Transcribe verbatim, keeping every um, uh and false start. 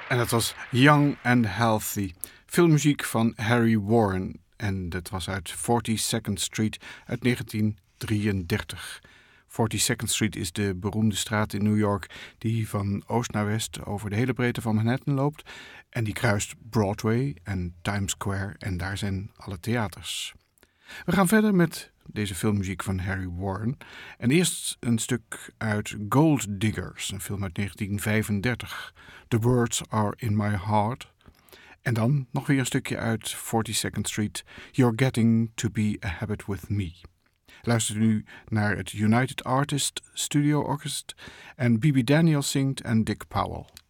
En dat was Young and Healthy. Filmmuziek van Harry Warren. En dat was uit forty-second Street uit negentien drieëndertig. forty-second Street is de beroemde straat in New York die van oost naar west over de hele breedte van Manhattan loopt. En die kruist Broadway en Times Square en daar zijn alle theaters. We gaan verder met deze filmmuziek van Harry Warren. En eerst een stuk uit Gold Diggers, een film uit negentien vijfendertig. The Words Are in My Heart. En dan nog weer een stukje uit forty-second Street. You're Getting to Be a Habit with Me. Luister nu naar het United Artists Studio Orchestra en B B Daniels zingt en Dick Powell.